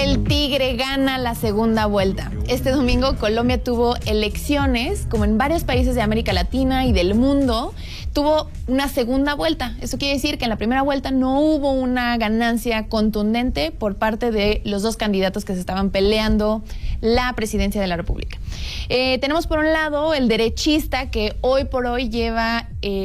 El Tigre gana la segunda vuelta. Este domingo Colombia tuvo elecciones, como en varios países de América Latina y del mundo, tuvo una segunda vuelta. Eso quiere decir que en la primera vuelta no hubo una ganancia contundente por parte de los dos candidatos que se estaban peleando la presidencia de la República. Tenemos por un lado el derechista que hoy por hoy lleva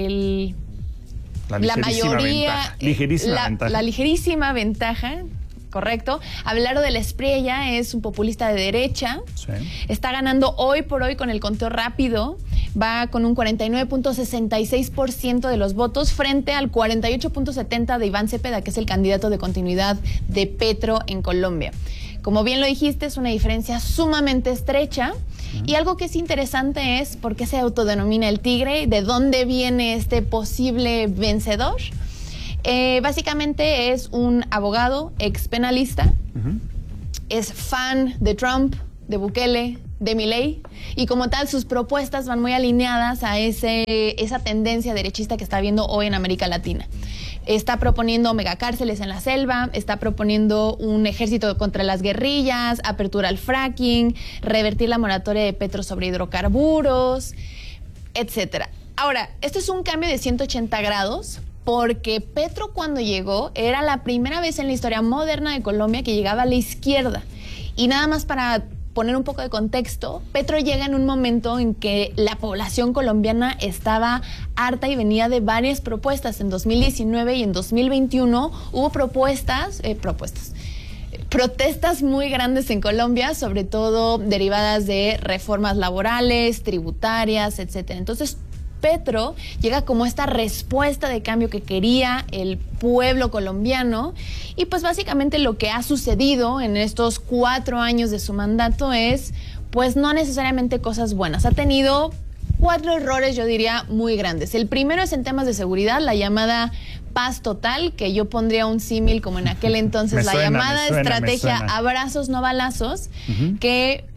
la mayoría, la ligerísima ventaja. Correcto. Abelardo de la Espriella es un populista de derecha. Sí. Está ganando hoy por hoy con el conteo rápido. Va con un 49.66% de los votos frente al 48.70% de Iván Cepeda, que es el candidato de continuidad de Petro en Colombia. Como bien lo dijiste, es una diferencia sumamente estrecha. Y algo que es interesante es por qué se autodenomina el Tigre, de dónde viene este posible vencedor. Básicamente es un abogado ex penalista, es fan de Trump, de Bukele, de Milei, y como tal sus propuestas van muy alineadas a esa tendencia derechista que está habiendo hoy en América Latina. Está proponiendo megacárceles en la selva, está proponiendo un ejército contra las guerrillas, apertura al fracking, revertir la moratoria de Petro sobre hidrocarburos, etcétera. Ahora, esto es un cambio de 180 grados, porque Petro cuando llegó era la primera vez en la historia moderna de Colombia que llegaba a la izquierda. Y nada más para poner un poco de contexto, Petro llega en un momento en que la población colombiana estaba harta y venía de varias propuestas. En 2019 y en 2021 hubo protestas muy grandes en Colombia, sobre todo derivadas de reformas laborales, tributarias, etcétera. Entonces, Petro llega como esta respuesta de cambio que quería el pueblo colombiano, y pues básicamente lo que ha sucedido en estos 4 años de su mandato es pues no necesariamente cosas buenas. Ha tenido 4 errores, yo diría, muy grandes. El primero es en temas de seguridad, la llamada paz total, que yo pondría un símil como en aquel entonces, llamada estrategia abrazos no balazos, que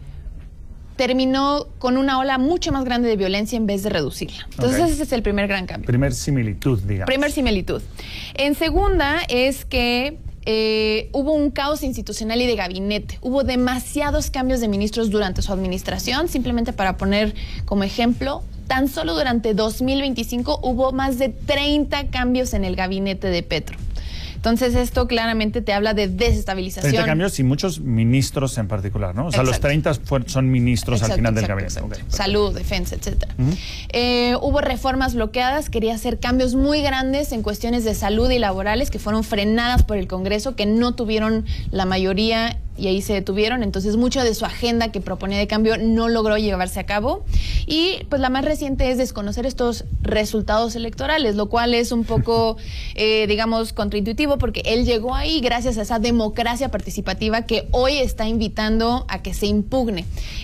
terminó con una ola mucho más grande de violencia en vez de reducirla. Entonces ese es el primer gran cambio. Primer similitud, digamos. Primer similitud. En segunda es que hubo un caos institucional y de gabinete. Hubo demasiados cambios de ministros durante su administración. Simplemente para poner como ejemplo, tan solo durante 2025 hubo más de 30 cambios en el gabinete de Petro. Entonces esto claramente te habla de desestabilización. 30 cambios y muchos ministros en particular, ¿no? O sea, los 30 son ministros al final del gabinete. Okay, salud, defensa, etcétera. Hubo reformas bloqueadas, quería hacer cambios muy grandes en cuestiones de salud y laborales que fueron frenadas por el Congreso, que no tuvieron la mayoría y ahí se detuvieron. Entonces mucho de su agenda que proponía de cambio no logró llevarse a cabo. Y pues la más reciente es desconocer estos resultados electorales, lo cual es un poco, digamos, contraintuitivo, porque él llegó ahí gracias a esa democracia participativa que hoy está invitando a que se impugne.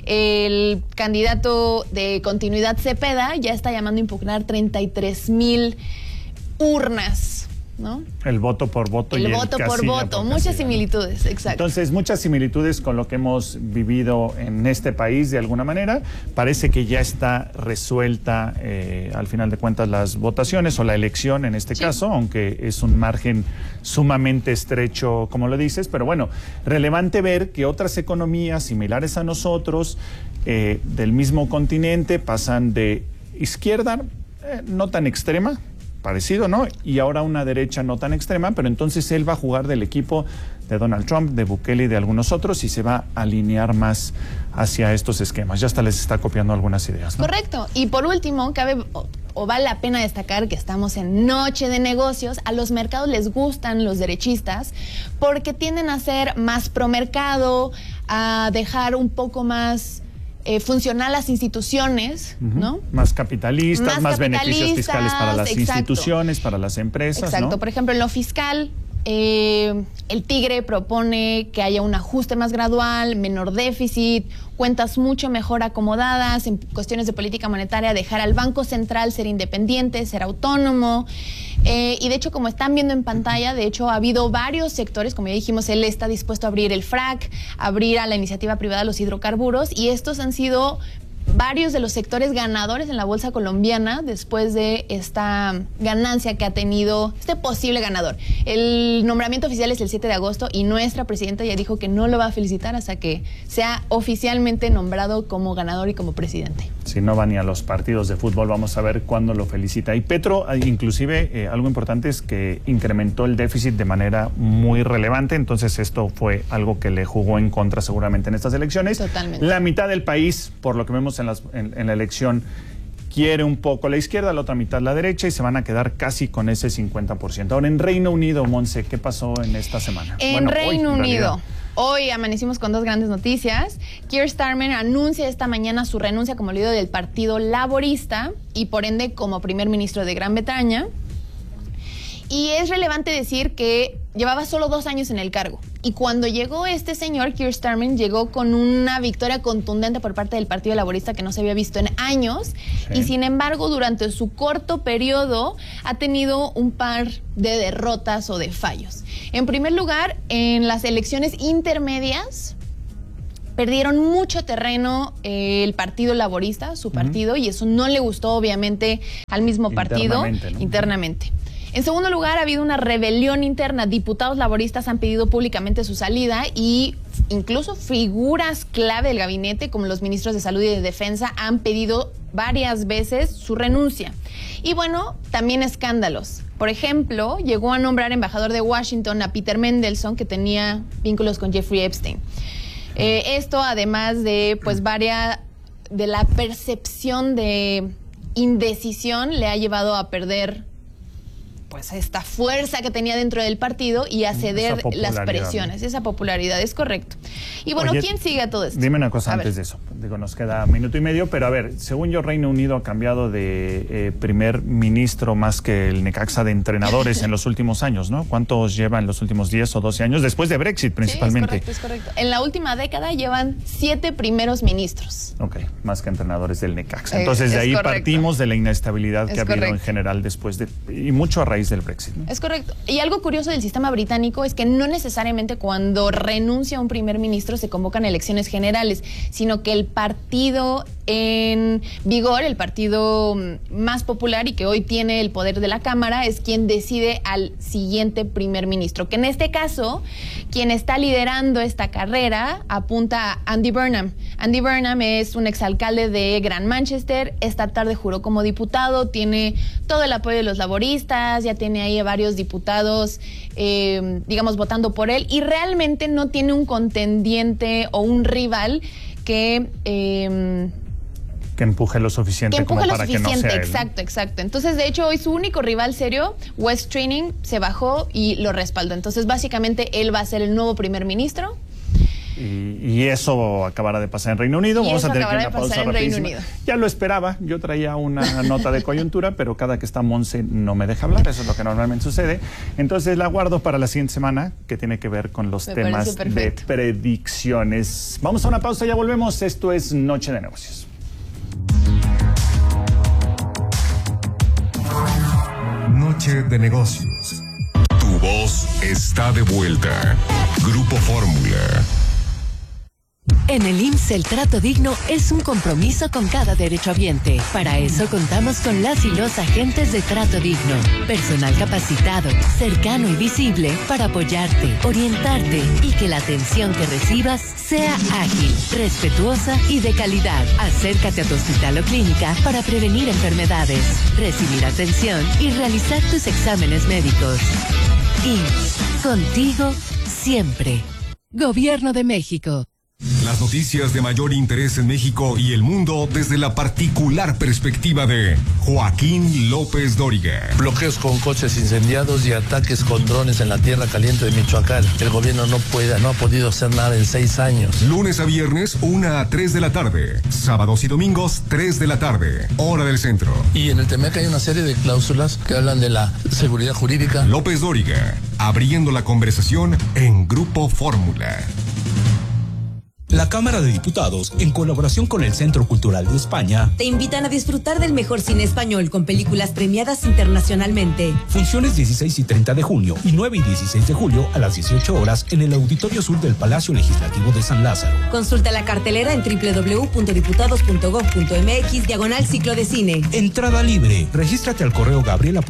El candidato de continuidad Cepeda ya está llamando a impugnar 33,000 urnas, ¿no? El voto por voto. El voto por voto, muchas similitudes, exacto. Entonces, muchas similitudes con lo que hemos vivido en este país de alguna manera. Parece que ya está resuelta al final de cuentas las votaciones o la elección en este caso, aunque es un margen sumamente estrecho, como lo dices, pero bueno, relevante ver que otras economías similares a nosotros, del mismo continente, pasan de izquierda no tan extrema, parecido, ¿no? Y ahora una derecha no tan extrema, pero entonces él va a jugar del equipo de Donald Trump, de Bukele y de algunos otros, y se va a alinear más hacia estos esquemas. Ya hasta les está copiando algunas ideas, ¿no? Correcto. Y por último, vale la pena destacar que estamos en noche de negocios. A los mercados les gustan los derechistas porque tienden a ser más promercado, a dejar un poco más funcional las instituciones, ¿no? Más capitalistas, más beneficios fiscales para las instituciones, para las empresas, exacto, ¿no? Por ejemplo, en lo fiscal, el Tigre propone que haya un ajuste más gradual, menor déficit, cuentas mucho mejor acomodadas. En cuestiones de política monetaria, dejar al Banco Central ser independiente, ser autónomo. Y de hecho, como están viendo en pantalla, de hecho ha habido varios sectores, como ya dijimos, él está dispuesto a abrir el frac, abrir a la iniciativa privada los hidrocarburos, y estos han sido varios de los sectores ganadores en la bolsa colombiana después de esta ganancia que ha tenido este posible ganador. El nombramiento oficial es el 7 de agosto y nuestra presidenta ya dijo que no lo va a felicitar hasta que sea oficialmente nombrado como ganador y como presidente. Si no va ni a los partidos de fútbol, vamos a ver cuándo lo felicita. Y Petro, inclusive, algo importante es que incrementó el déficit de manera muy relevante, entonces esto fue algo que le jugó en contra seguramente en estas elecciones. Totalmente. La mitad del país, por lo que vemos en la elección, quiere un poco la izquierda, la otra mitad la derecha, y se van a quedar casi con ese 50%. Ahora, en Reino Unido, Monse, ¿qué pasó en esta semana? En Reino Unido. Hoy amanecimos con dos grandes noticias. Keir Starmer anuncia esta mañana su renuncia como líder del Partido Laborista y por ende como primer ministro de Gran Bretaña. Y es relevante decir que llevaba solo 2 años en el cargo. Y cuando llegó este señor, Keir Starmer, llegó con una victoria contundente por parte del Partido Laborista que no se había visto en años. Sí. Y sin embargo, durante su corto periodo ha tenido un par de derrotas o de fallos. En primer lugar, en las elecciones intermedias, perdieron mucho terreno el Partido Laborista, su partido, y eso no le gustó obviamente al mismo partido internamente. En segundo lugar, ha habido una rebelión interna. Diputados laboristas han pedido públicamente su salida y incluso figuras clave del gabinete, como los ministros de Salud y de Defensa, han pedido varias veces su renuncia. Y bueno, también escándalos. Por ejemplo, llegó a nombrar embajador de Washington a Peter Mandelson, que tenía vínculos con Jeffrey Epstein. Esto, además de de la percepción de indecisión, le ha llevado a perder pues esta fuerza que tenía dentro del partido y a ceder las presiones, esa popularidad, es correcto. Y bueno, oye, ¿quién sigue a todo esto? Dime una cosa antes de eso. Digo, nos queda 1 minuto y medio, pero a ver, según yo, Reino Unido ha cambiado de primer ministro más que el Necaxa de entrenadores en los últimos años, ¿no? ¿Cuántos lleva en los últimos 10 o 12 años? Después de Brexit, principalmente. Sí, es correcto. En la última década llevan 7 primeros ministros. Ok, más que entrenadores del Necaxa. Entonces, de ahí partimos de la inestabilidad que ha habido en general después de, y mucho a raíz del Brexit, ¿no? Es correcto. Y algo curioso del sistema británico es que no necesariamente cuando renuncia un primer ministro se convocan elecciones generales, sino que el partido en vigor, el partido más popular y que hoy tiene el poder de la Cámara, es quien decide al siguiente primer ministro, que en este caso, quien está liderando esta carrera apunta a Andy Burnham. Andy Burnham es un exalcalde de Gran Manchester, esta tarde juró como diputado, tiene todo el apoyo de los laboristas, ya tiene ahí a varios diputados, digamos, votando por él, y realmente no tiene un contendiente o un rival que empuje lo suficiente como para que no sea él. Exacto. Entonces, de hecho, hoy su único rival serio, Wes Streeting, se bajó y lo respaldó. Entonces, básicamente, él va a ser el nuevo primer ministro. Y eso acabará de pasar en Reino Unido. Vamos a tener que ir a una pausa rapidísima. Ya lo esperaba, yo traía una nota de coyuntura, pero cada que está Monse no me deja hablar, eso es lo que normalmente sucede. Entonces la guardo para la siguiente semana, que tiene que ver con los temas de predicciones. Vamos a una pausa, ya volvemos. Esto es Noche de Negocios. Noche de Negocios. Tu voz está de vuelta. Grupo Fórmula. En el IMSS el trato digno es un compromiso con cada derechohabiente. Para eso contamos con las y los agentes de trato digno. Personal capacitado, cercano y visible para apoyarte, orientarte y que la atención que recibas sea ágil, respetuosa y de calidad. Acércate a tu hospital o clínica para prevenir enfermedades, recibir atención y realizar tus exámenes médicos. IMSS, contigo siempre. Gobierno de México. Las noticias de mayor interés en México y el mundo desde la particular perspectiva de Joaquín López Dóriga. Bloqueos con coches incendiados y ataques con drones en la tierra caliente de Michoacán. El gobierno no ha podido hacer nada en 6 años. Lunes a viernes, 1 a 3 de la tarde. Sábados y domingos, 3 de la tarde. Hora del centro. Y en el TEMEC hay una serie de cláusulas que hablan de la seguridad jurídica. López Dóriga, abriendo la conversación en Grupo Fórmula. La Cámara de Diputados, en colaboración con el Centro Cultural de España, te invitan a disfrutar del mejor cine español con películas premiadas internacionalmente. Funciones 16 y 30 de junio y 9 y 16 de julio a las 18 horas en el Auditorio Sur del Palacio Legislativo de San Lázaro. Consulta la cartelera en www.diputados.gov.mx/ciclo de cine. Entrada libre. Regístrate al correo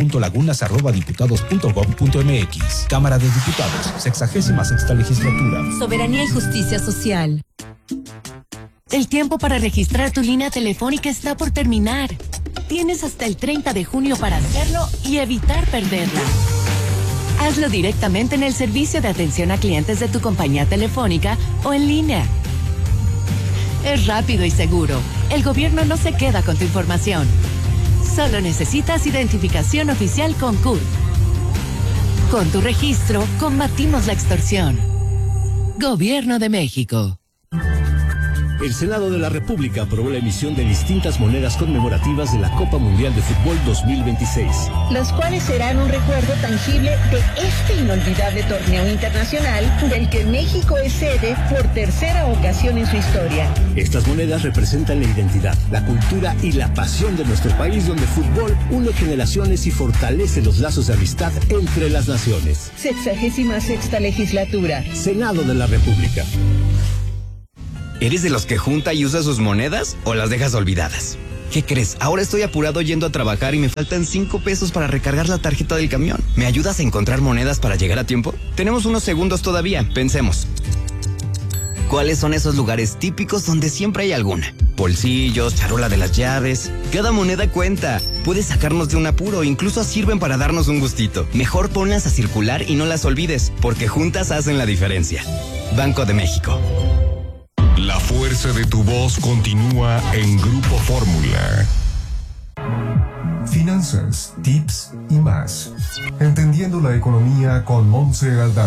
gabriela.lagunas@diputados.gov.mx. Cámara de Diputados, 66ª legislatura. Soberanía y justicia social. El tiempo para registrar tu línea telefónica está por terminar. Tienes hasta el 30 de junio para hacerlo y evitar perderla. Hazlo directamente en el servicio de atención a clientes de tu compañía telefónica o en línea. Es rápido y seguro. El gobierno no se queda con tu información. Solo necesitas identificación oficial con CURP. Con tu registro, combatimos la extorsión. Gobierno de México. El Senado de la República aprobó la emisión de distintas monedas conmemorativas de la Copa Mundial de Fútbol 2026. Los cuales serán un recuerdo tangible de este inolvidable torneo internacional del que México es sede por tercera ocasión en su historia. Estas monedas representan la identidad, la cultura y la pasión de nuestro país, donde el fútbol une generaciones y fortalece los lazos de amistad entre las naciones. 66ª legislatura. Senado de la República. ¿Eres de los que junta y usa sus monedas o las dejas olvidadas? ¿Qué crees? Ahora estoy apurado yendo a trabajar y me faltan 5 pesos para recargar la tarjeta del camión. ¿Me ayudas a encontrar monedas para llegar a tiempo? Tenemos unos segundos todavía, pensemos. ¿Cuáles son esos lugares típicos donde siempre hay alguna? Bolsillos, charola de las llaves. Cada moneda cuenta. Puedes sacarnos de un apuro, incluso sirven para darnos un gustito. Mejor ponlas a circular y no las olvides, porque juntas hacen la diferencia. Banco de México. La fuerza de tu voz continúa en Grupo Fórmula. Finanzas, tips y más. Entendiendo la economía con Montse Aldave.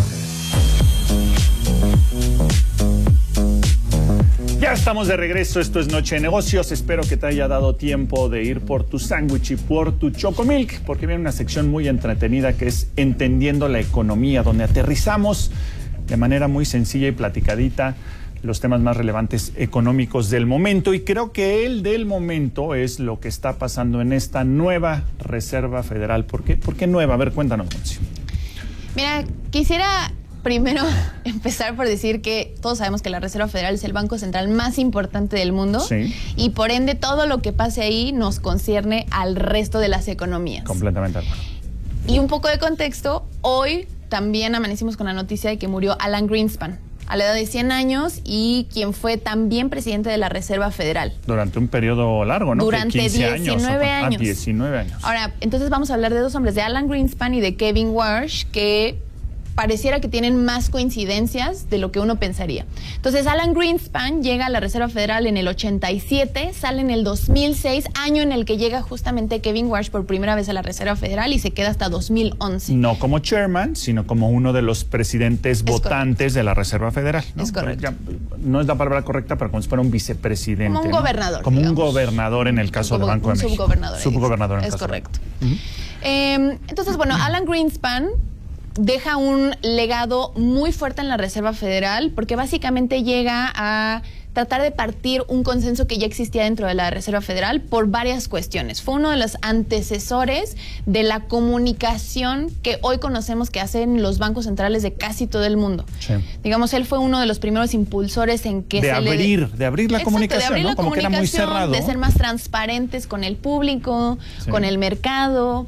Ya estamos de regreso, esto es Noche de Negocios. Espero que te haya dado tiempo de ir por tu sándwich y por tu Chocomilk, porque viene una sección muy entretenida que es Entendiendo la Economía, donde aterrizamos de manera muy sencilla y platicadita los temas más relevantes económicos del momento, y creo que el del momento es lo que está pasando en esta nueva Reserva Federal. ¿Por qué nueva? A ver, cuéntanos, Monsi. Mira, quisiera primero empezar por decir que todos sabemos que la Reserva Federal es el banco central más importante del mundo, sí, y por ende todo lo que pase ahí nos concierne al resto de las economías. Completamente de acuerdo. Y un poco de contexto, hoy también amanecimos con la noticia de que murió Alan Greenspan a la edad de 100 años y quien fue también presidente de la Reserva Federal. Durante un periodo largo, ¿no? Durante 19 años. 19 años. Ahora, entonces vamos a hablar de dos hombres, de Alan Greenspan y de Kevin Warsh, que pareciera que tienen más coincidencias de lo que uno pensaría. Entonces, Alan Greenspan llega a la Reserva Federal en el 87, sale en el 2006, año en el que llega justamente Kevin Warsh por primera vez a la Reserva Federal y se queda hasta 2011. No como chairman, sino como uno de los presidentes votantes de la Reserva Federal, ¿no? Es correcto. Ya, no es la palabra correcta, pero como si fuera un vicepresidente. Como un gobernador. Como digamos. Un gobernador en el caso del Banco de México. Subgobernador. Subgobernador en el es caso correcto. Uh-huh. Entonces, bueno, Alan Greenspan deja un legado muy fuerte en la Reserva Federal porque básicamente llega a tratar de partir un consenso que ya existía dentro de la Reserva Federal por varias cuestiones. Fue uno de los antecesores de la comunicación que hoy conocemos que hacen los bancos centrales de casi todo el mundo. Sí. Digamos, él fue uno de los primeros impulsores en que de abrir la Exacto, comunicación, de abrir ¿no? la Como que era muy cerrado. De ser más transparentes con el público, sí, con el mercado.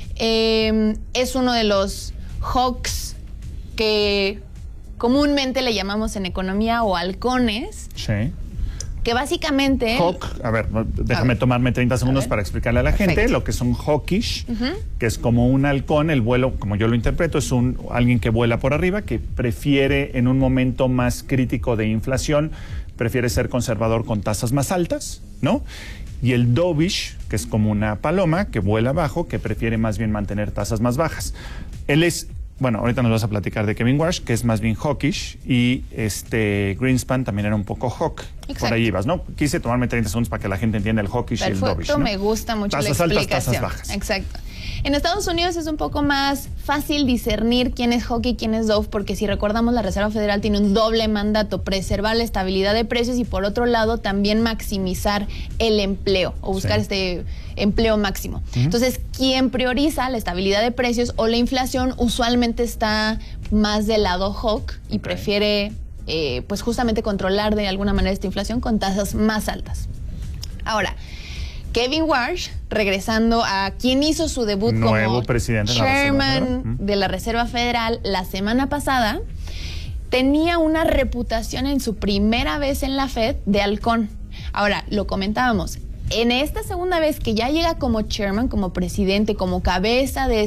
Es uno de los hawks que comúnmente le llamamos en economía o halcones. Sí. Que básicamente... Hawk, a ver, déjame tomarme 30 segundos para explicarle a la gente lo que son hawkish, que es como un halcón. El vuelo, como yo lo interpreto, es alguien que vuela por arriba, que prefiere en un momento más crítico de inflación, prefiere ser conservador con tasas más altas, ¿no? Y el dovish, que es como una paloma que vuela abajo, que prefiere más bien mantener tasas más bajas. Él es, bueno, ahorita nos vas a platicar de Kevin Warsh, que es más bien hawkish, y Greenspan también era un poco hawk. Por ahí ibas, ¿no? Quise tomarme 30 segundos para que la gente entienda el hawkish y el dovish, ¿no? Me gusta mucho tasas la altas, explicación. tasas bajas. Exacto. En Estados Unidos es un poco más fácil discernir quién es hawk y quién es dove, porque si recordamos, la Reserva Federal tiene un doble mandato: preservar la estabilidad de precios y, por otro lado, también maximizar el empleo o buscar este empleo máximo. Entonces, quien prioriza la estabilidad de precios o la inflación usualmente está más del lado hawk y prefiere pues justamente controlar de alguna manera esta inflación con tasas más altas. Ahora, Kevin Warsh, regresando a quien hizo su debut como presidente chairman de la Reserva Federal la semana pasada, tenía una reputación en su primera vez en la Fed de halcón. Ahora, lo comentábamos, en esta segunda vez que ya llega como chairman, como presidente, como cabeza de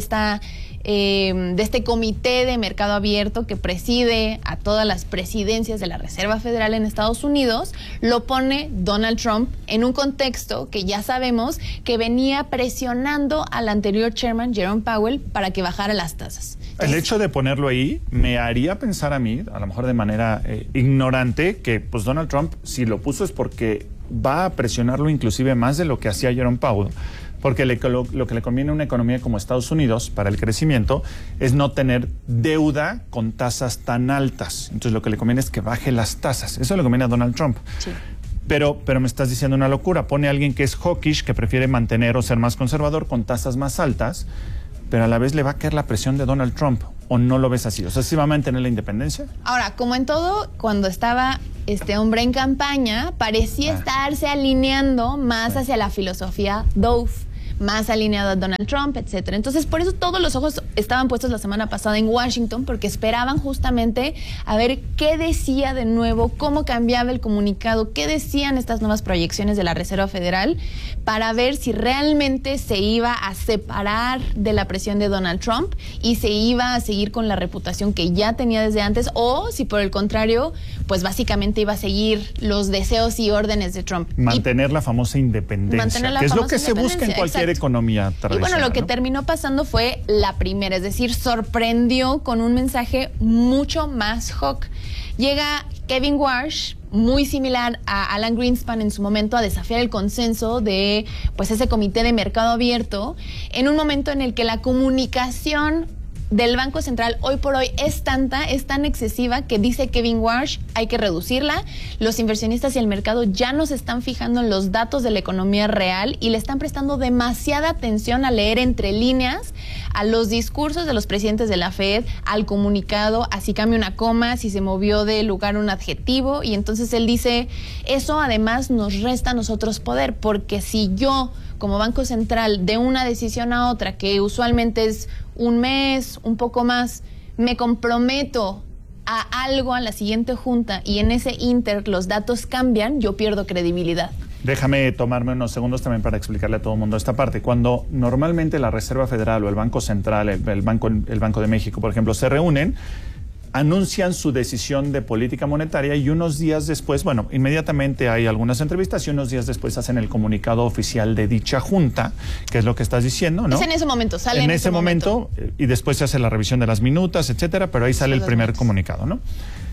este comité de mercado abierto que preside a todas las presidencias de la Reserva Federal en Estados Unidos, lo pone Donald Trump en un contexto que ya sabemos que venía presionando al anterior chairman, Jerome Powell, para que bajara las tasas. El hecho de ponerlo ahí me haría pensar a mí, a lo mejor de manera ignorante, que pues Donald Trump, si lo puso es porque va a presionarlo inclusive más de lo que hacía Jerome Powell. Porque lo que le conviene a una economía como Estados Unidos para el crecimiento es no tener deuda con tasas tan altas. Entonces lo que le conviene es que baje las tasas. Eso le conviene a Donald Trump. Sí. Pero me estás diciendo una locura. Pone a alguien que es hawkish, que prefiere mantener o ser más conservador con tasas más altas, pero a la vez le va a caer la presión de Donald Trump. ¿O no lo ves así? O sea, ¿sí va a mantener la independencia? Ahora, como en todo, cuando estaba este hombre en campaña, parecía estarse alineando más hacia la filosofía Dove, más alineado a Donald Trump, etcétera. Entonces, por eso todos los ojos estaban puestos la semana pasada en Washington, porque esperaban justamente a ver qué decía de nuevo, cómo cambiaba el comunicado, qué decían estas nuevas proyecciones de la Reserva Federal, para ver si realmente se iba a separar de la presión de Donald Trump y se iba a seguir con la reputación que ya tenía desde antes, o si por el contrario, pues básicamente iba a seguir los deseos y órdenes de Trump. Mantener la famosa independencia, que es lo que se busca en cualquier economía tradicional. Y bueno, lo que terminó pasando fue la primera, es decir, sorprendió con un mensaje mucho más hawk. Llega Kevin Warsh, muy similar a Alan Greenspan en su momento, a desafiar el consenso de pues ese comité de mercado abierto, en un momento en el que la comunicación del Banco Central hoy por hoy es tan excesiva que dice Kevin Warsh, hay que reducirla. Los inversionistas y el mercado ya no se están fijando en los datos de la economía real y le están prestando demasiada atención a leer entre líneas a los discursos de los presidentes de la Fed, al comunicado, así cambia una coma, si se movió de lugar un adjetivo, y entonces él dice, eso además nos resta a nosotros poder, porque si yo como Banco Central de una decisión a otra, que usualmente es un mes, un poco más, me comprometo a algo a la siguiente junta y en ese inter los datos cambian, yo pierdo credibilidad. Déjame tomarme unos segundos también para explicarle a todo el mundo esta parte. Cuando normalmente la Reserva Federal o el Banco Central, el Banco de México, por ejemplo, se reúnen, anuncian su decisión de política monetaria y unos días después, bueno, inmediatamente hay algunas entrevistas y unos días después hacen el comunicado oficial de dicha junta, que es lo que estás diciendo, ¿no? Es en ese momento, sale en ese momento. Y después se hace la revisión de las minutas, etcétera, pero ahí sale el primer comunicado, ¿no?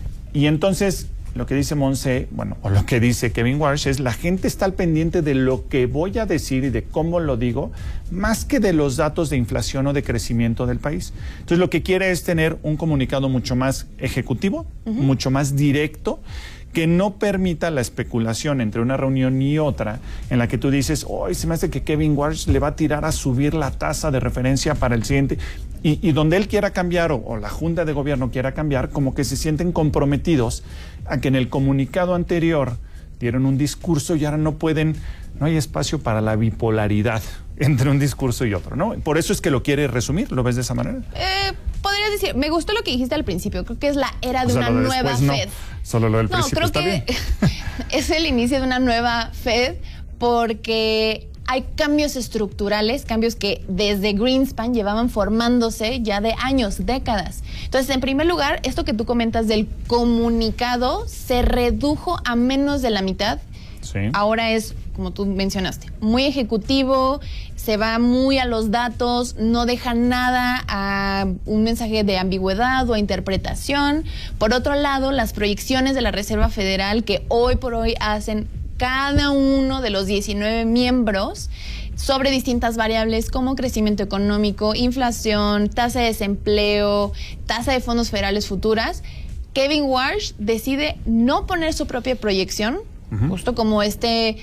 Y entonces, lo que dice Monse, bueno, o lo que dice Kevin Warsh es, la gente está al pendiente de lo que voy a decir y de cómo lo digo, más que de los datos de inflación o de crecimiento del país. Entonces, lo que quiere es tener un comunicado mucho más ejecutivo, mucho más directo, que no permita la especulación entre una reunión y otra, en la que tú dices, hoy se me hace que Kevin Warsh le va a tirar a subir la tasa de referencia para el siguiente, y donde él quiera cambiar o la Junta de Gobierno quiera cambiar, como que se sienten comprometidos a que en el comunicado anterior dieron un discurso y ahora no hay espacio para la bipolaridad entre un discurso y otro, ¿no? Por eso es que lo quiere resumir, ¿lo ves de esa manera? Podrías decir, me gustó lo que dijiste al principio, creo que es la era de una nueva Fed. Solo lo del principio está bien. Es el inicio de una nueva Fed porque hay cambios estructurales, cambios que desde Greenspan llevaban formándose ya de años, décadas. Entonces, en primer lugar, esto que tú comentas del comunicado se redujo a menos de la mitad Sí. Ahora es, como tú mencionaste, muy ejecutivo, se va muy a los datos, no deja nada a un mensaje de ambigüedad o a interpretación. Por otro lado, las proyecciones de la Reserva Federal que hoy por hoy hacen cada uno de los 19 miembros sobre distintas variables como crecimiento económico, inflación, tasa de desempleo, tasa de fondos federales futuras, Kevin Warsh decide no poner su propia proyección, justo como esta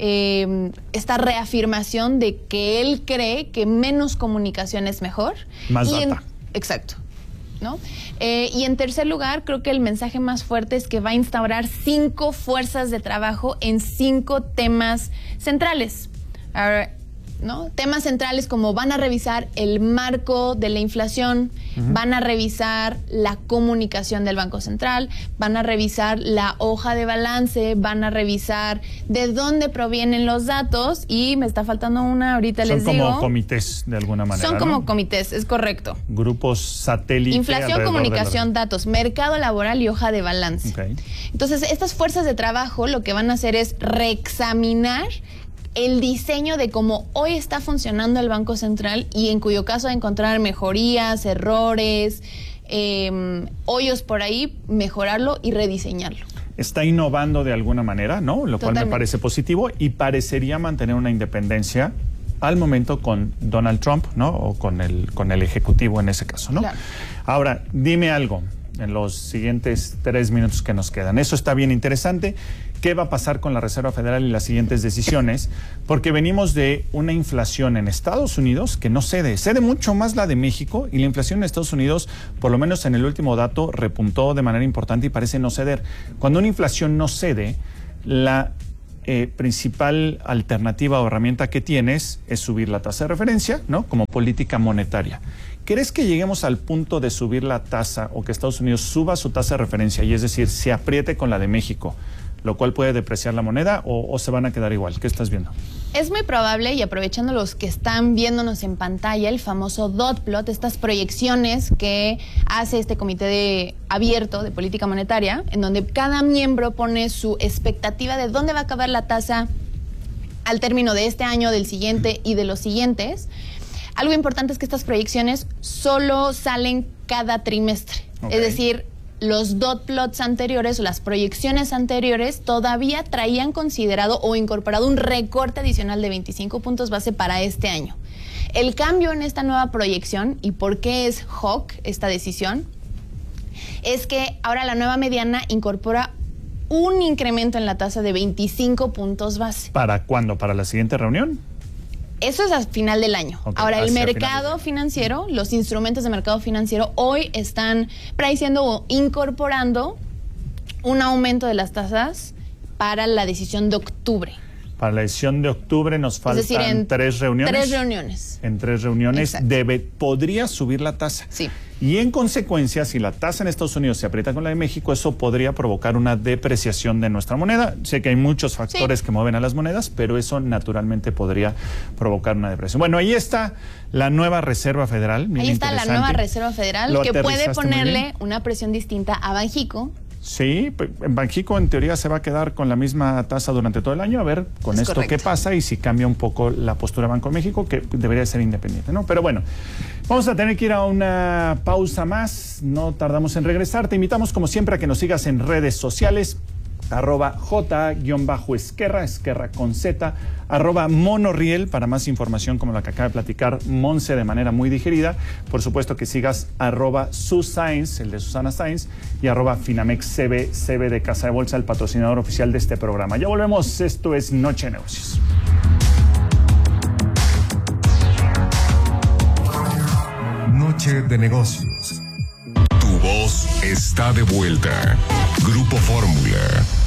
reafirmación de que él cree que menos comunicación es mejor. Más data. Exacto. ¿No? Y en tercer lugar, creo que el mensaje más fuerte es que va a instaurar 5 fuerzas de trabajo en 5 temas centrales. ¿No? Temas centrales como van a revisar el marco de la inflación, van a revisar la comunicación del Banco Central, van a revisar la hoja de balance, van a revisar de dónde provienen los datos y me está faltando una, ahorita les digo. Son como comités de alguna manera. Son como ¿no? comités, es correcto. Grupos satélite. Inflación, comunicación, datos, mercado laboral y hoja de balance. Okay. Entonces, estas fuerzas de trabajo lo que van a hacer es reexaminar el diseño de cómo hoy está funcionando el Banco Central y en cuyo caso de encontrar mejorías, errores, hoyos por ahí, mejorarlo y rediseñarlo. Está innovando de alguna manera, ¿no? Lo cual me parece positivo y parecería mantener una independencia al momento con Donald Trump, ¿no? O con el ejecutivo en ese caso, ¿no? Claro. Ahora, dime algo en los siguientes 3 minutos que nos quedan. Eso está bien interesante. ¿Qué va a pasar con la Reserva Federal y las siguientes decisiones? Porque venimos de una inflación en Estados Unidos que no cede. Cede mucho más la de México y la inflación en Estados Unidos, por lo menos en el último dato, repuntó de manera importante y parece no ceder. Cuando una inflación no cede, la principal alternativa o herramienta que tienes es subir la tasa de referencia, ¿no? Como política monetaria. ¿Crees que lleguemos al punto de subir la tasa o que Estados Unidos suba su tasa de referencia y es decir, se apriete con la de México, lo cual puede depreciar la moneda o se van a quedar igual? ¿Qué estás viendo? Es muy probable, y aprovechando los que están viéndonos en pantalla, el famoso dot plot, estas proyecciones que hace este comité abierto de política monetaria, en donde cada miembro pone su expectativa de dónde va a acabar la tasa al término de este año, del siguiente y de los siguientes. Algo importante es que estas proyecciones solo salen cada trimestre. Okay. Es decir, los dot plots anteriores o las proyecciones anteriores todavía traían considerado o incorporado un recorte adicional de 25 puntos base para este año. El cambio en esta nueva proyección, y por qué es hawk esta decisión, es que ahora la nueva mediana incorpora un incremento en la tasa de 25 puntos base. ¿Para cuándo? ¿Para la siguiente reunión? Eso es al final del año. Okay, ahora, el mercado financiero, los instrumentos de mercado financiero hoy están prediciendo o incorporando un aumento de las tasas para la decisión de octubre. Para la decisión de octubre nos faltan, es decir, en 3 reuniones. 3 reuniones. En 3 reuniones podría subir la tasa. Sí. Y en consecuencia, si la tasa en Estados Unidos se aprieta con la de México, eso podría provocar una depreciación de nuestra moneda. Sé que hay muchos factores que mueven a las monedas, pero eso naturalmente podría provocar una depresión. Bueno, ahí está la nueva Reserva Federal. Ahí está la nueva Reserva Federal que puede ponerle una presión distinta a Banxico. Sí, en Banxico en teoría se va a quedar con la misma tasa durante todo el año, a ver con esto qué pasa y si cambia un poco la postura de Banco de México, que debería ser independiente, ¿no? Pero bueno, vamos a tener que ir a una pausa más, no tardamos en regresar. Te invitamos como siempre a que nos sigas en redes sociales, @J_Esquerra, Esquerra con Z, @Monorriel para más información como la que acaba de platicar Monse de manera muy digerida. Por supuesto que sigas @SuScience, el de Susana Sainz, y @FinamexCB, CB de Casa de Bolsa, el patrocinador oficial de este programa. Ya volvemos, esto es Noche de Negocios. Noche de Negocios. Tu voz está de vuelta. Grupo Fórmula.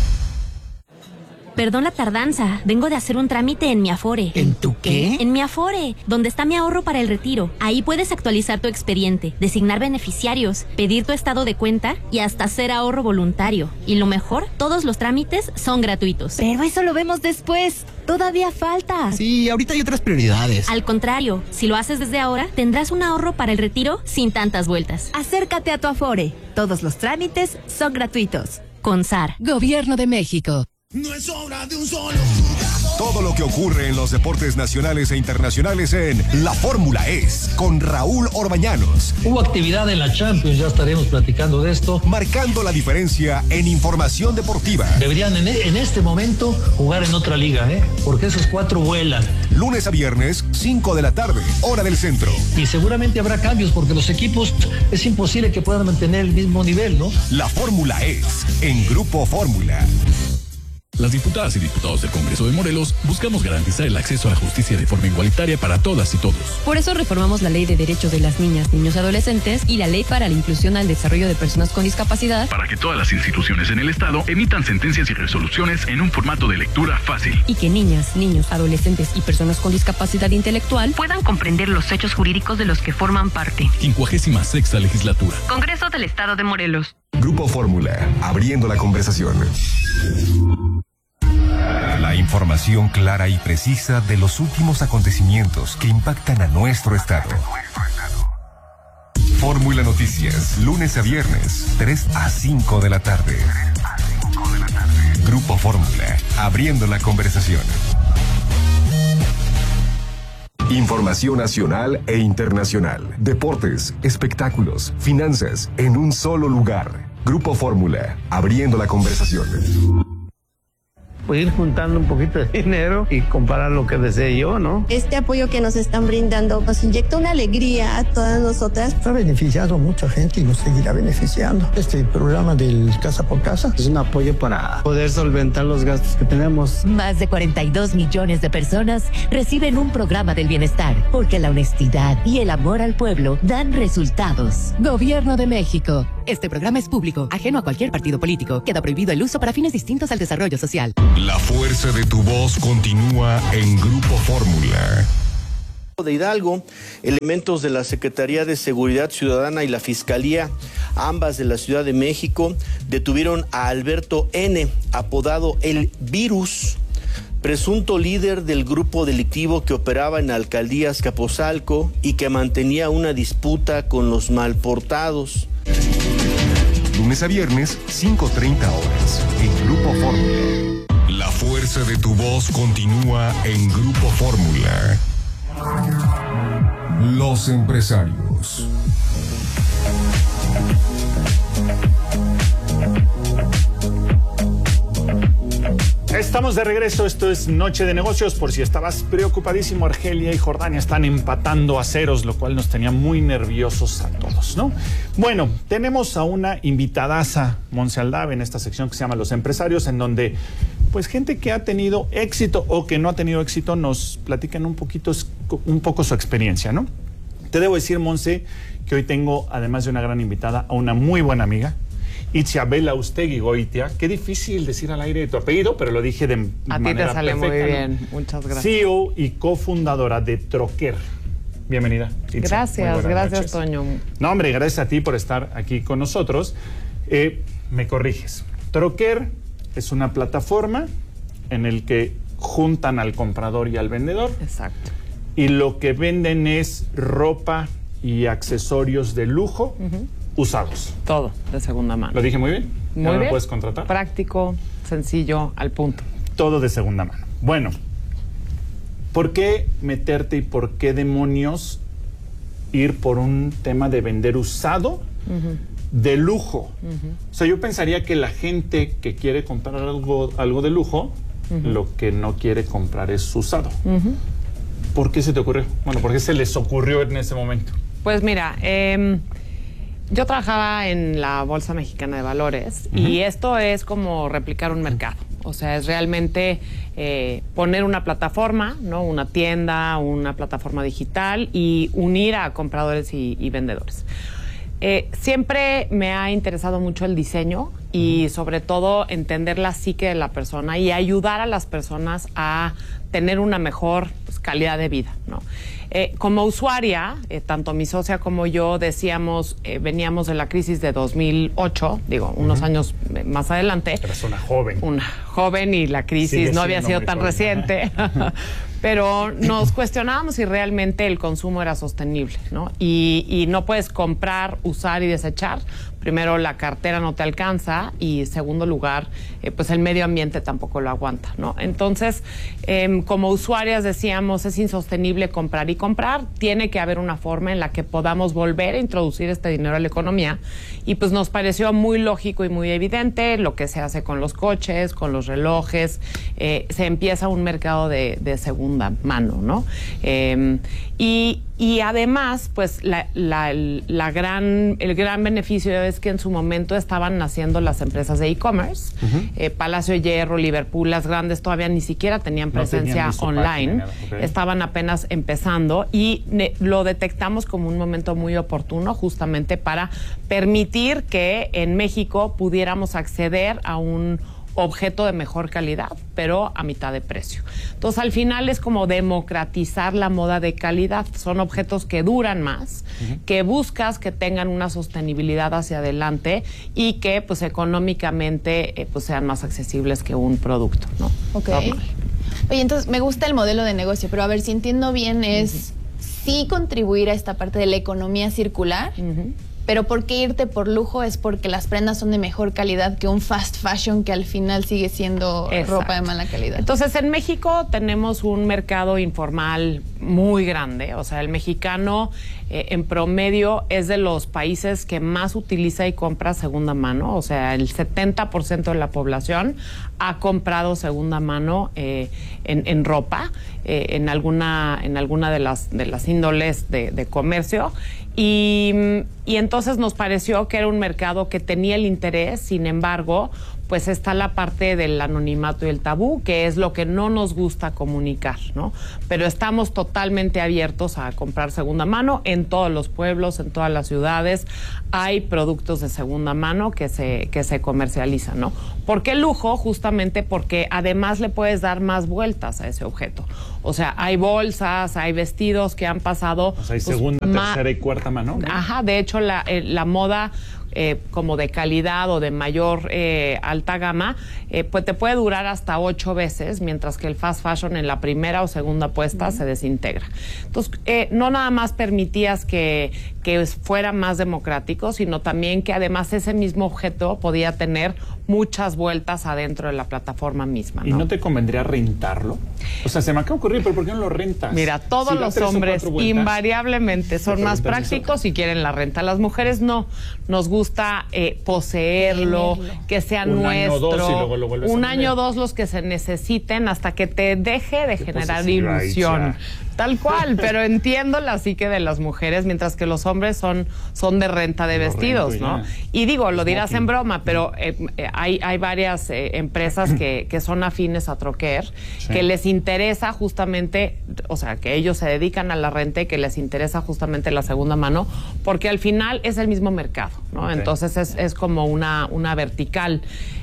Perdón la tardanza, vengo de hacer un trámite en mi Afore. ¿En tu qué? En mi Afore, donde está mi ahorro para el retiro. Ahí puedes actualizar tu expediente, designar beneficiarios, pedir tu estado de cuenta y hasta hacer ahorro voluntario. Y lo mejor, todos los trámites son gratuitos. Pero eso lo vemos después. Todavía falta. Sí, ahorita hay otras prioridades. Al contrario, si lo haces desde ahora, tendrás un ahorro para el retiro sin tantas vueltas. Acércate a tu Afore. Todos los trámites son gratuitos. CONSAR. Gobierno de México. No es obra de un solo jugador. Todo lo que ocurre en los deportes nacionales e internacionales en La Fórmula es con Raúl Orbañanos. Hubo actividad en la Champions, ya estaremos platicando de esto. Marcando la diferencia en información deportiva. Deberían en este momento jugar en otra liga, porque esos 4 vuelan. Lunes a viernes, 5 de la tarde, hora del centro. Y seguramente habrá cambios porque los equipos es imposible que puedan mantener el mismo nivel, ¿no? La Fórmula es en Grupo Fórmula. Las diputadas y diputados del Congreso de Morelos buscamos garantizar el acceso a la justicia de forma igualitaria para todas y todos. Por eso reformamos la Ley de Derechos de las Niñas, Niños y Adolescentes y la Ley para la Inclusión al Desarrollo de Personas con Discapacidad, para que todas las instituciones en el Estado emitan sentencias y resoluciones en un formato de lectura fácil. Y que niñas, niños, adolescentes y personas con discapacidad intelectual puedan comprender los hechos jurídicos de los que forman parte. 56ª Legislatura. Congreso del Estado de Morelos. Grupo Fórmula, abriendo la conversación. La información clara y precisa de los últimos acontecimientos que impactan a nuestro estado. Fórmula Noticias, lunes a viernes, 3 a 5 de la tarde. Grupo Fórmula, abriendo la conversación. Información nacional e internacional, deportes, espectáculos, finanzas, en un solo lugar. Grupo Fórmula, abriendo la conversación. Pues ir juntando un poquito de dinero y comprar lo que desee yo, ¿no? Este apoyo que nos están brindando nos inyecta una alegría a todas nosotras. Ha beneficiado a mucha gente y nos seguirá beneficiando. Este programa del Casa por Casa es un apoyo para poder solventar los gastos que tenemos. Más de 42 millones de personas reciben un programa del bienestar, porque la honestidad y el amor al pueblo dan resultados. Gobierno de México. Este programa es público, ajeno a cualquier partido político. Queda prohibido el uso para fines distintos al desarrollo social. La fuerza de tu voz continúa en Grupo Fórmula. De Hidalgo, elementos de la Secretaría de Seguridad Ciudadana y la Fiscalía, ambas de la Ciudad de México, detuvieron a Alberto N., apodado El Virus, presunto líder del grupo delictivo que operaba en la alcaldía Azcapotzalco y que mantenía una disputa con los malportados. Lunes a viernes, 5:30 horas, en Grupo Fórmula. La fuerza de tu voz continúa en Grupo Fórmula. Los empresarios. Estamos de regreso, esto es Noche de Negocios. Por si estabas preocupadísimo, Argelia y Jordania están empatando a ceros, lo cual nos tenía muy nerviosos a todos, ¿no? Bueno, tenemos a una invitadaza, Monse Aldave, en esta sección que se llama Los Empresarios, en donde pues gente que ha tenido éxito o que no ha tenido éxito nos platican un poco su experiencia, ¿no? Te debo decir, Monse, que hoy tengo, además de una gran invitada, a una muy buena amiga, Itziabela Ustegui Goitia. Qué difícil decir al aire tu apellido, pero lo dije de manera perfecta. A ti te sale muy bien, ¿no? Muchas gracias. CEO y cofundadora de Troquer. Bienvenida, Itzi. Gracias noches. Toño. No, hombre, gracias a ti por estar aquí con nosotros. Me corriges. Troquer es una plataforma en el que juntan al comprador y al vendedor. Exacto. Y lo que venden es ropa y accesorios de lujo. Usados. Todo, de segunda mano. ¿Lo dije muy bien? Muy bien. ¿Lo puedes contratar? Práctico, sencillo, al punto. Todo de segunda mano. Bueno, ¿por qué meterte y por qué demonios ir por un tema de vender usado de lujo? O sea, yo pensaría que la gente que quiere comprar algo de lujo, lo que no quiere comprar es usado. ¿Por qué se te ocurrió? Bueno, ¿por qué se les ocurrió en ese momento? Pues mira, yo trabajaba en la Bolsa Mexicana de Valores y esto es como replicar un mercado. O sea, es realmente poner una plataforma, ¿no? Una tienda, una plataforma digital y unir a compradores y vendedores. Siempre me ha interesado mucho el diseño y sobre todo entender la psique de la persona y ayudar a las personas a tener una mejor calidad de vida, ¿no? Como usuaria, tanto mi socia como yo decíamos, veníamos de la crisis de 2008, digo, unos años más adelante. Eres una joven. Una joven y la crisis no había sido tan reciente. Pero nos cuestionábamos si realmente el consumo era sostenible, ¿no? Y no puedes comprar, usar y desechar primero la cartera no te alcanza y segundo lugar, pues el medio ambiente tampoco lo aguanta, ¿no? Entonces, como usuarias decíamos, es insostenible comprar y comprar, tiene que haber una forma en la que podamos volver a introducir este dinero a la economía y pues nos pareció muy lógico y muy evidente lo que se hace con los coches, con los relojes, se empieza un mercado de segunda mano, ¿no? Y además, pues el gran beneficio es que en su momento estaban naciendo las empresas de e-commerce. Palacio de Hierro, Liverpool, las grandes todavía ni siquiera tenían presencia online. Okay. Estaban apenas empezando y lo detectamos como un momento muy oportuno justamente para permitir que en México pudiéramos acceder a un objeto de mejor calidad, pero a mitad de precio. Entonces, al final es como democratizar la moda de calidad. Son objetos que duran más, que buscas que tengan una sostenibilidad hacia adelante y que, pues, económicamente, pues, sean más accesibles que un producto, ¿no? Ok. Oye, entonces, me gusta el modelo de negocio, pero a ver, si entiendo bien, es sí contribuir a esta parte de la economía circular, pero ¿por qué irte por lujo? Es porque las prendas son de mejor calidad que un fast fashion que al final sigue siendo ropa de mala calidad. Entonces, en México tenemos un mercado informal muy grande. O sea, el mexicano en promedio es de los países que más utiliza y compra segunda mano. O sea, el 70% de la población ha comprado segunda mano en ropa, en alguna de las índoles de comercio. Y entonces nos pareció que era un mercado que tenía el interés, sin embargo, pues está la parte del anonimato y el tabú, que es lo que no nos gusta comunicar, ¿no? Pero estamos totalmente abiertos a comprar segunda mano en todos los pueblos, en todas las ciudades. Hay productos de segunda mano que se comercializan, ¿no? ¿Por qué lujo? Justamente porque además le puedes dar más vueltas a ese objeto. O sea, hay bolsas, hay vestidos que han pasado... O sea, hay segunda, tercera y cuarta mano, ¿no? Ajá, de hecho la moda... como de calidad o de mayor alta gama, pues te puede durar hasta 8 veces, mientras que el fast fashion en la primera o segunda puesta se desintegra. Entonces, no nada más permitías que fuera más democrático, sino también que además ese mismo objeto podía tener muchas vueltas adentro de la plataforma misma, ¿no? ¿Y no te convendría rentarlo? O sea, se me acaba de ocurrir, pero ¿por qué no lo rentas? Mira, todos los hombres invariablemente son más prácticos y quieren la renta. Las mujeres no. Nos gusta poseerlo, que sea nuestro. Un año o dos los que se necesiten hasta que te deje de generar ilusión. Tal cual, pero entiendo la psique de las mujeres, mientras que los hombres son de renta de vestidos, ¿no? Y digo, lo dirás en broma, pero hay varias empresas que son afines a Troquer, que les interesa justamente, o sea, que ellos se dedican a la renta y que les interesa justamente la segunda mano, porque al final es el mismo mercado, ¿no? Entonces es como una vertical.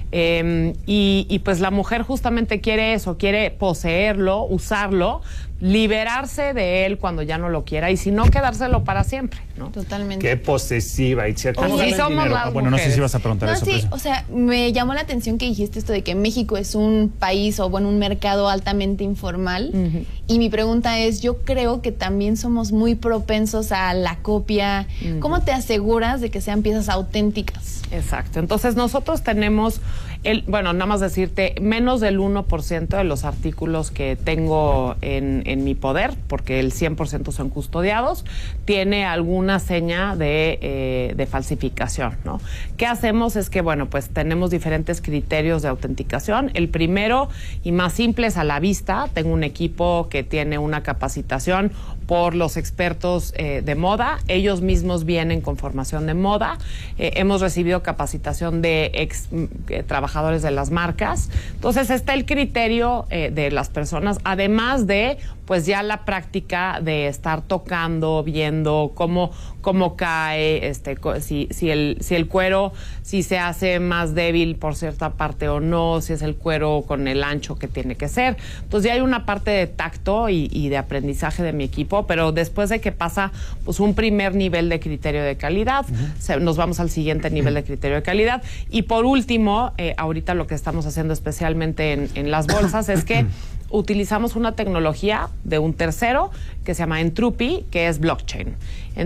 Y pues la mujer justamente quiere eso, quiere poseerlo, usarlo, liberarse de él cuando ya no lo quiera y si no, quedárselo para siempre, ¿no? Totalmente. Qué posesiva, Itzia. Sí, somos las bueno, no sé si vas a preguntar eso. Sí, o sea, me llamó la atención que dijiste esto de que México es un país o bueno, un mercado altamente informal. Y mi pregunta es, yo creo que también somos muy propensos a la copia. ¿Cómo te aseguras de que sean piezas auténticas? Exacto. Entonces nosotros tenemos, bueno, nada más decirte, menos del 1% de los artículos que tengo en mi poder, porque el 100% son custodiados, tiene alguna seña de falsificación, ¿no? ¿Qué hacemos? Es que, bueno, pues tenemos diferentes criterios de autenticación. El primero y más simple es a la vista. Tengo un equipo que tiene una capacitación por los expertos de moda. Ellos mismos vienen con formación de moda. Hemos recibido capacitación de trabajadores de las marcas. Entonces está el criterio de las personas, además de pues ya la práctica de estar tocando, viendo cómo cae, si el cuero, si se hace más débil por cierta parte o no, si es el cuero con el ancho que tiene que ser. Entonces ya hay una parte de tacto y de aprendizaje de mi equipo, pero después de que pasa pues un primer nivel de criterio de calidad, nos vamos al siguiente nivel de criterio de calidad. Y por último, ahorita lo que estamos haciendo especialmente en las bolsas es que utilizamos una tecnología de un tercero que se llama Entropy, que es blockchain. Entonces,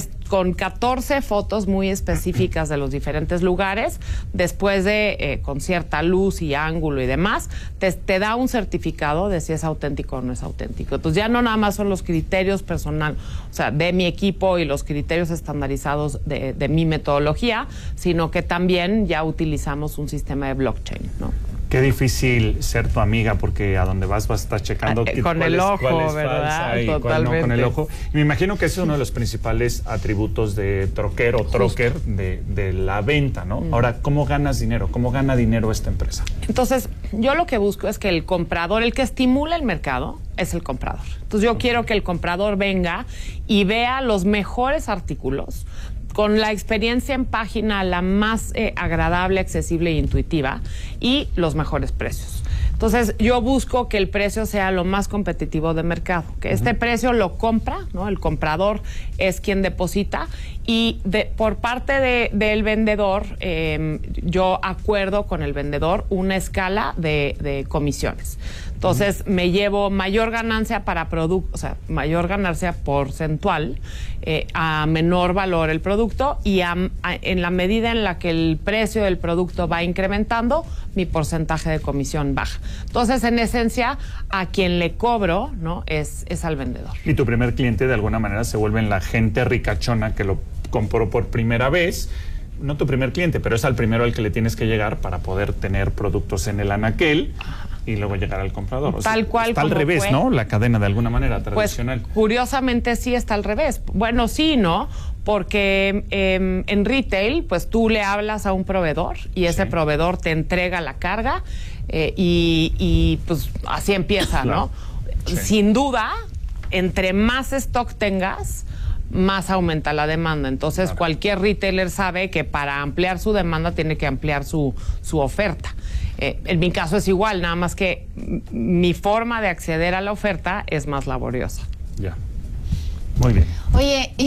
con 14 fotos muy específicas de los diferentes lugares, después de con cierta luz y ángulo y demás, te da un certificado de si es auténtico o no es auténtico. Entonces ya no nada más son los criterios personal, o sea, de mi equipo y los criterios estandarizados de mi metodología, sino que también ya utilizamos un sistema de blockchain, ¿no? Qué difícil ser tu amiga, porque a donde vas a estar checando con el ojo, cuál es ¿verdad? falsa y cuál no con el ojo. Y me imagino que ese es uno de los principales atributos de troquero o troquer de la venta, ¿no? Ahora, ¿cómo ganas dinero? ¿Cómo gana dinero esta empresa? Entonces, yo lo que busco es que el comprador, el que estimula el mercado, es el comprador. Entonces, yo quiero que el comprador venga y vea los mejores artículos, con la experiencia en página la más agradable, accesible e intuitiva, y los mejores precios. Entonces, yo busco que el precio sea lo más competitivo de mercado, que este precio lo compra, ¿no? El comprador es quien deposita, y por parte del vendedor, yo acuerdo con el vendedor una escala de comisiones. Entonces, me llevo mayor ganancia para producto, o sea, mayor ganancia porcentual, a menor valor el producto, y en la medida en la que el precio del producto va incrementando, mi porcentaje de comisión baja. Entonces, en esencia, a quien le cobro, ¿no? es al vendedor. Y tu primer cliente, de alguna manera, se vuelven la gente ricachona que lo compró por primera vez. No tu primer cliente, pero es al primero al que le tienes que llegar para poder tener productos en el anaquel y luego llegar al comprador. Tal cual. Está al revés, fue, ¿no? La cadena, de alguna manera, tradicional. Pues, curiosamente, sí está al revés. Bueno, sí, ¿no? Porque en retail, pues tú le hablas a un proveedor y ese proveedor te entrega la carga y pues así empieza, ¿no? Sí. Sin duda, entre más stock tengas, más aumenta la demanda. Entonces, cualquier retailer sabe que para ampliar su demanda tiene que ampliar su oferta. En mi caso es igual, nada más que mi forma de acceder a la oferta es más laboriosa. Ya. Muy bien. Oye,